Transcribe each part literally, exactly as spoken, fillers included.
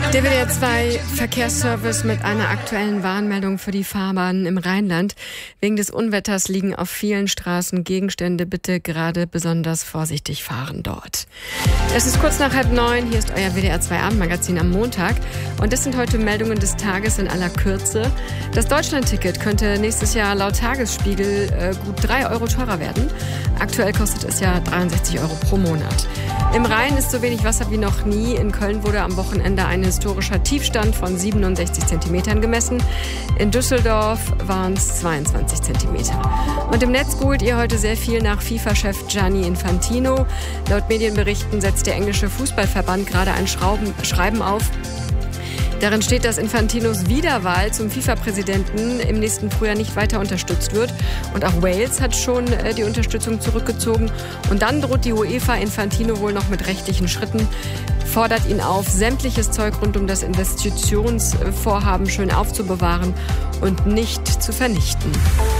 Der W D R zwei Verkehrsservice mit einer aktuellen Warnmeldung für die Fahrbahnen im Rheinland. Wegen des Unwetters liegen auf vielen Straßen Gegenstände. Bitte gerade besonders vorsichtig fahren dort. Es ist kurz nach halb neun. Hier ist euer W D R zwei Abendmagazin am Montag. Und das sind heute Meldungen des Tages in aller Kürze. Das Deutschland-Ticket könnte nächstes Jahr laut Tagesspiegel äh, gut drei Euro teurer werden. Aktuell kostet es ja dreiundsechzig Euro pro Monat. Im Rhein ist so wenig Wasser wie noch nie. In Köln wurde am Wochenende ein historischer Tiefstand von siebenundsechzig Zentimetern gemessen. In Düsseldorf waren es zweiundzwanzig Zentimeter. Und im Netz googelt ihr heute sehr viel nach FIFA-Chef Gianni Infantino. Laut Medienberichten setzt der englische Fußballverband gerade ein Schrauben, Schreiben auf. Darin steht, dass Infantinos Wiederwahl zum FIFA-Präsidenten im nächsten Frühjahr nicht weiter unterstützt wird. Und auch Wales hat schon die Unterstützung zurückgezogen. Und dann droht die UEFA Infantino wohl noch mit rechtlichen Schritten, fordert ihn auf, sämtliches Zeug rund um das Investitionsvorhaben schön aufzubewahren und nicht zu vernichten.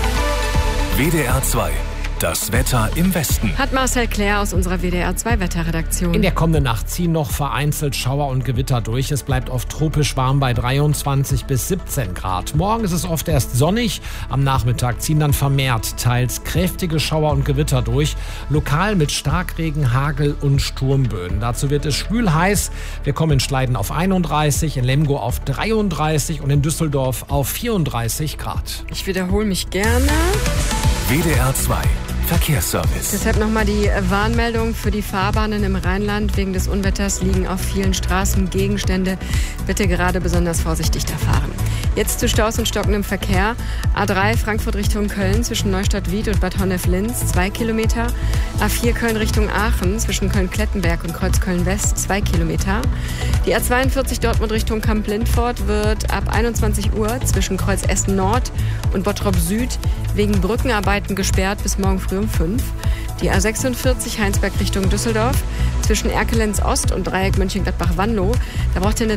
W D R zwei. Das Wetter im Westen. Hat Marcel Claire aus unserer W D R zwei Wetterredaktion. In der kommenden Nacht ziehen noch vereinzelt Schauer und Gewitter durch. Es bleibt oft tropisch warm bei dreiundzwanzig bis siebzehn Grad. Morgen ist es oft erst sonnig. Am Nachmittag ziehen dann vermehrt teils kräftige Schauer und Gewitter durch. Lokal mit Starkregen, Hagel und Sturmböen. Dazu wird es schwül heiß. Wir kommen in Schleiden auf einunddreißig, in Lemgo auf dreiunddreißig und in Düsseldorf auf vierunddreißig Grad. Ich wiederhole mich gerne. W D R zwei Verkehrsservice. Deshalb nochmal die Warnmeldung für die Fahrbahnen im Rheinland. Wegen des Unwetters liegen auf vielen Straßen Gegenstände. Bitte gerade besonders vorsichtig da fahren. Jetzt zu Staus und stockendem Verkehr. A drei Frankfurt Richtung Köln zwischen Neustadt-Wied und Bad Honnef-Linz, zwei Kilometer. A vier Köln Richtung Aachen zwischen Köln-Klettenberg und Kreuzköln-West, zwei Kilometer. Die A zweiundvierzig Dortmund Richtung Kamp-Lindfort wird ab einundzwanzig Uhr zwischen Kreuz Essen Nord und Bottrop Süd wegen Brückenarbeiten gesperrt bis morgen früh um fünf. Die A sechsundvierzig Heinsberg Richtung Düsseldorf zwischen Erkelenz Ost und Dreieck Mönchengladbach-Wanlo. Da braucht ihr eine